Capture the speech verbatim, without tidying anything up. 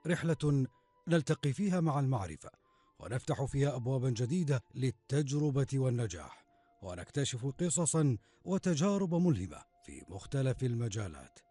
رحلة نلتقي فيها مع المعرفة، ونفتح فيها أبوابا جديدة للتجربة والنجاح، ونكتشف قصصا وتجارب ملهمة في مختلف المجالات.